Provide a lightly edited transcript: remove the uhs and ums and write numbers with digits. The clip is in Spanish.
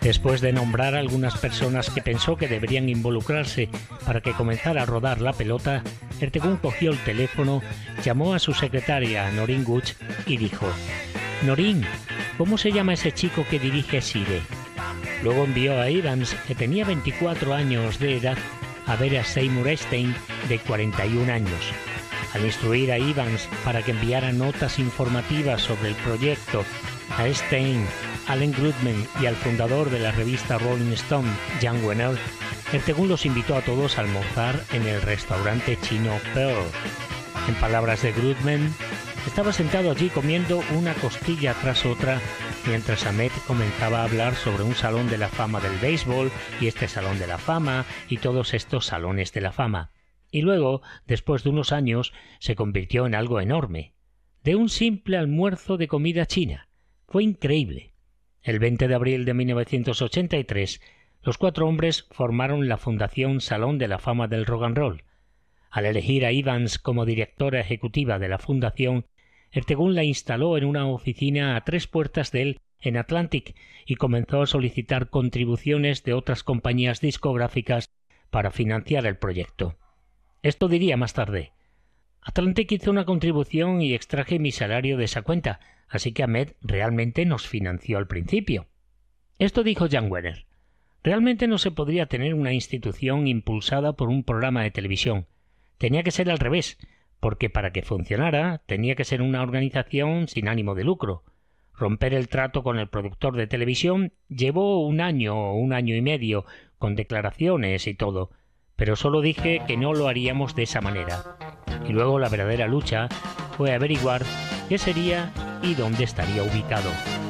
Después de nombrar a algunas personas que pensó que deberían involucrarse para que comenzara a rodar la pelota, Ertegún cogió el teléfono, llamó a su secretaria, Noreen Gooch, y dijo: «Noreen, ¿cómo se llama ese chico que dirige Sire?». Luego envió a Evans, que tenía 24 años de edad, a ver a Seymour Stein, de 41 años. Al instruir a Evans para que enviara notas informativas sobre el proyecto a Stein, Allen Goodman y al fundador de la revista Rolling Stone, Jan Wenner, Ertegún los invitó a todos a almorzar en el restaurante chino Pearl. En palabras de Goodman, estaba sentado allí comiendo una costilla tras otra mientras Ahmed comenzaba a hablar sobre un salón de la fama del béisbol y este salón de la fama y todos estos salones de la fama. Y luego, después de unos años, se convirtió en algo enorme. De un simple almuerzo de comida china. Fue increíble. El 20 de abril de 1983, los 4 hombres formaron la Fundación Salón de la Fama del Rock and Roll. Al elegir a Evans como directora ejecutiva de la fundación, Ertegún la instaló en una oficina a 3 puertas de él en Atlantic y comenzó a solicitar contribuciones de otras compañías discográficas para financiar el proyecto. Esto diría más tarde: «Atlantic hizo una contribución y extraje mi salario de esa cuenta, así que Ahmed realmente nos financió al principio». Esto dijo Jan Wenner: «Realmente no se podría tener una institución impulsada por un programa de televisión. Tenía que ser al revés, porque para que funcionara tenía que ser una organización sin ánimo de lucro. Romper el trato con el productor de televisión llevó 1 año o 1 año y medio, con declaraciones y todo, pero solo dije que no lo haríamos de esa manera. Y luego la verdadera lucha fue averiguar qué sería y dónde estaría ubicado».